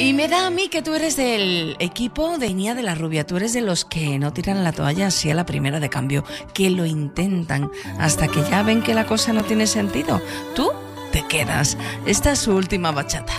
Y me da a mí que tú eres del equipo de Iña de la Rubia. Tú eres de los que no tiran la toalla así a la primera de cambio, que lo intentan hasta que ya ven que la cosa no tiene sentido. Tú te quedas. Esta es su última bachata.